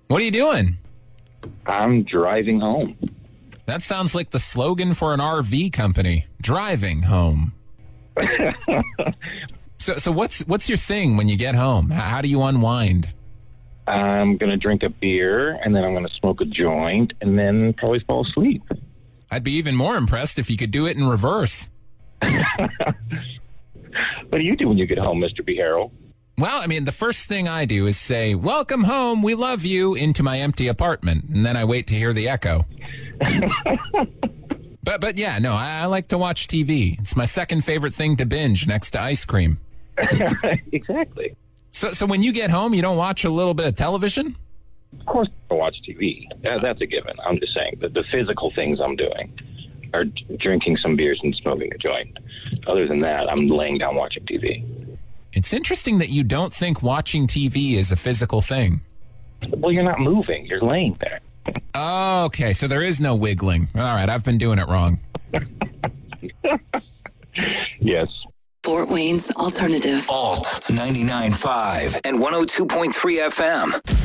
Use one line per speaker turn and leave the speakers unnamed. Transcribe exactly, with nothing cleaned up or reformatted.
What are you doing?
I'm driving home.
That sounds like the slogan for an R V company. Driving home. so so what's what's your thing when you get home? How, how do you unwind?
I'm going to drink a beer, and then I'm going to smoke a joint, and then probably fall asleep.
I'd be even more impressed if you could do it in reverse.
What do you do when you get home, Mister B. Harrell?
Well, I mean, the first thing I do is say, "Welcome home, we love you," into my empty apartment, and then I wait to hear the echo. but but yeah, no, I, I like to watch T V. It's my second favorite thing to binge next to ice cream.
Exactly.
So so when you get home, you don't watch a little bit of television?
Of course I watch T V. That, that's a given. I'm just saying that the physical things I'm doing are drinking some beers and smoking a joint. Other than that, I'm laying down watching T V.
It's interesting that you don't think watching T V is a physical thing.
Well, you're not moving. You're laying there.
Oh, okay, so there is no wiggling. All right, I've been doing it wrong.
Yes.
Fort Wayne's Alternative.
Alt ninety-nine point five and one oh two point three F M.